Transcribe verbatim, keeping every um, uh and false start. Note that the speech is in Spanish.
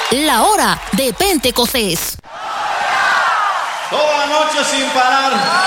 La hora de Pentecostés. Toda noche sin parar.